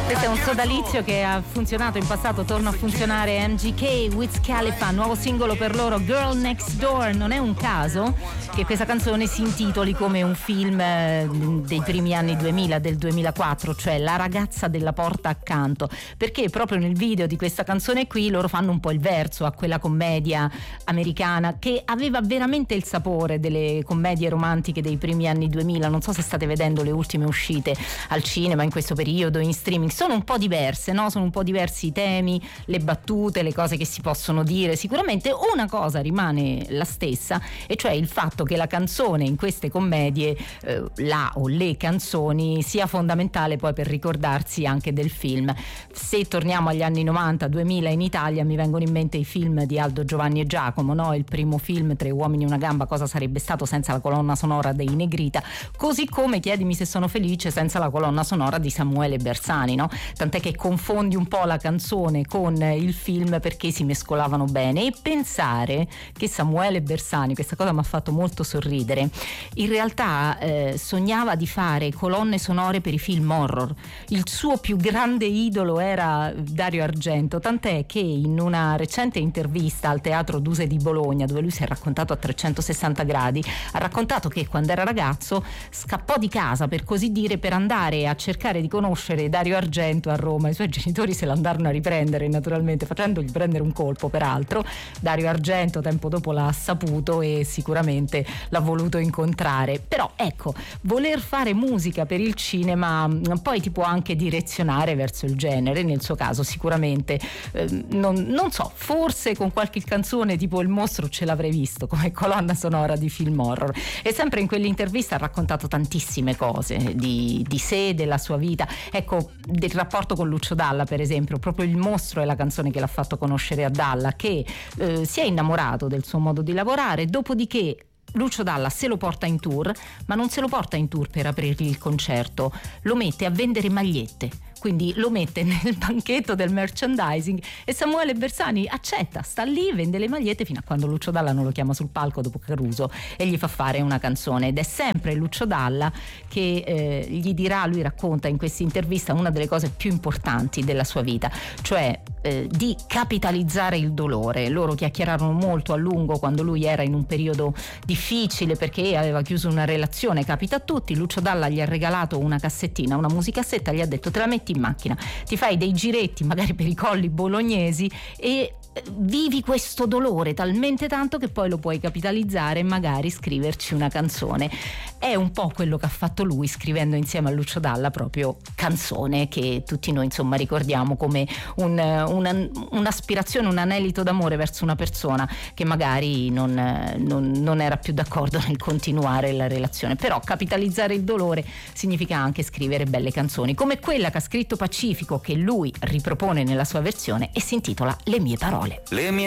Questo è un sodalizio che ha funzionato in passato, torna a funzionare. MGK, Wiz Khalifa, nuovo singolo per loro, Girl Next Door. Non è un caso che questa canzone si intitoli come un film dei primi anni 2000, del 2004, cioè La ragazza della porta accanto, perché proprio nel video di questa canzone qui loro fanno un po' il verso a quella commedia americana che aveva veramente il sapore delle commedie romantiche dei primi anni 2000. Non so se state vedendo le ultime uscite al cinema in questo periodo, in streaming. Sono un po' diverse, no? Sono un po' diversi i temi, le battute, le cose che si possono dire. Sicuramente una cosa rimane la stessa, e cioè il fatto che la canzone in queste commedie, la o le canzoni, sia fondamentale poi per ricordarsi anche del film. Se torniamo agli anni 90-2000 in Italia, mi vengono in mente i film di Aldo, Giovanni e Giacomo, no? Il primo film, Tre uomini e una gamba, cosa sarebbe stato senza la colonna sonora dei Negrita, così come Chiedimi se sono felice senza la colonna sonora di Samuele Bersani, no? Tant'è che confondi un po' la canzone con il film perché si mescolavano bene. E pensare che Samuele Bersani, questa cosa mi ha fatto molto sorridere, in realtà sognava di fare colonne sonore per i film horror. Il suo più grande idolo era Dario Argento, tant'è che in una recente intervista al Teatro Duse di Bologna, dove lui si è raccontato a 360 gradi, ha raccontato che quando era ragazzo scappò di casa, per così dire, per andare a cercare di conoscere Dario Argento a Roma. I suoi genitori se l'andarono a riprendere, naturalmente facendogli prendere un colpo. Peraltro Dario Argento tempo dopo l'ha saputo e sicuramente l'ha voluto incontrare. Però ecco, voler fare musica per il cinema poi ti può anche direzionare verso il genere. Nel suo caso sicuramente non so, forse con qualche canzone tipo Il mostro ce l'avrei visto come colonna sonora di film horror. E sempre in quell'intervista ha raccontato tantissime cose di sé, della sua vita, ecco, del rapporto con Lucio Dalla per esempio. Proprio Il mostro è la canzone che l'ha fatto conoscere a Dalla, che si è innamorato del suo modo di lavorare. Dopodiché Lucio Dalla se lo porta in tour, ma non se lo porta in tour per aprirgli il concerto, lo mette a vendere magliette. Quindi lo mette nel banchetto del merchandising e Samuele Bersani accetta, sta lì, vende le magliette fino a quando Lucio Dalla non lo chiama sul palco dopo Caruso e gli fa fare una canzone. Ed è sempre Lucio Dalla che gli dirà, lui racconta in questa intervista, una delle cose più importanti della sua vita, cioè di capitalizzare il dolore. Loro chiacchierarono molto a lungo quando lui era in un periodo difficile perché aveva chiuso una relazione, capita a tutti. Lucio Dalla gli ha regalato una cassettina, una musicassetta, gli ha detto: te la metti in macchina, ti fai dei giretti magari per i colli bolognesi e vivi questo dolore talmente tanto che poi lo puoi capitalizzare e magari scriverci una canzone. È un po' quello che ha fatto lui, scrivendo insieme a Lucio Dalla proprio Canzone, che tutti noi insomma ricordiamo come un'aspirazione, un anelito d'amore verso una persona che magari non era più d'accordo nel continuare la relazione. Però capitalizzare il dolore significa anche scrivere belle canzoni, come quella che ha scritto Pacifico, che lui ripropone nella sua versione e si intitola Le mie parole. Le mie